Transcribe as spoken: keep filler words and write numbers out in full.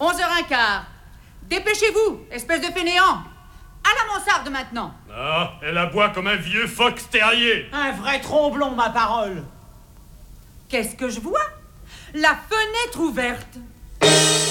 onze heures quinze. Dépêchez-vous, espèce de fainéant. À la mansarde maintenant. Ah, elle aboie comme un vieux fox terrier. Un vrai tromblon, ma parole. Qu'est-ce que je vois? La fenêtre ouverte.